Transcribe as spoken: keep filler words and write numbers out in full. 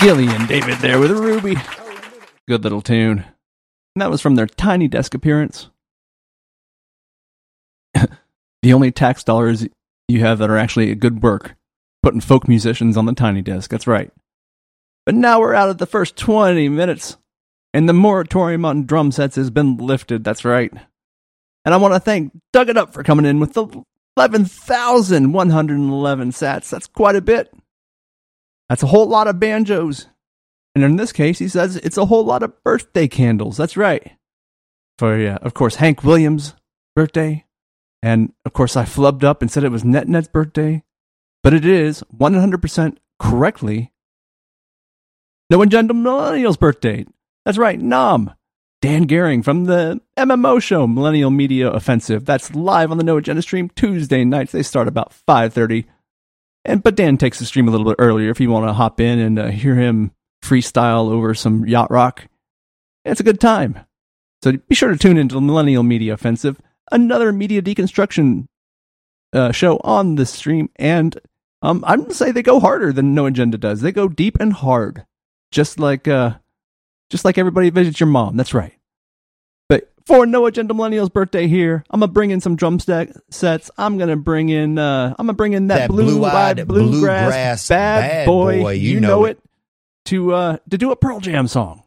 Gillian David there with a Ruby. Good little tune. And that was from their Tiny Desk appearance. The only tax dollars you have that are actually a good work. Putting folk musicians on the Tiny Desk, that's right. But now we're out of the first twenty minutes, and the moratorium on drum sets has been lifted, that's right. And I want to thank Dug It Up for coming in with the eleven thousand one hundred eleven sats. That's quite a bit. That's a whole lot of banjos. And in this case, he says it's a whole lot of birthday candles. That's right. For, yeah, of course, Hank Williams' birthday. And, of course, I flubbed up and said it was Net Net's birthday. But it is, one hundred percent correctly, No Agenda Millennial's birthday. That's right, Nom. Dan Gehring from the M M O show, Millennial Media Offensive. That's live on the No Agenda stream Tuesday nights. They start about five thirty. And But Dan takes the stream a little bit earlier if you want to hop in and uh, hear him freestyle over some yacht rock. It's a good time. So be sure to tune into the Millennial Media Offensive, another media deconstruction uh, show on the stream. And um, I'm going to say they go harder than No Agenda does. They go deep and hard, just like uh, just like Everybody Visits Your Mom. That's right. But for No Agenda Millennial's birthday here, I'm gonna bring in some drum stack sets. I'm gonna bring in uh, I'm gonna bring in that, that blue-eyed blue bluegrass, bluegrass bad, bad boy, boy, you, you know, know it, to uh, to do a Pearl Jam song.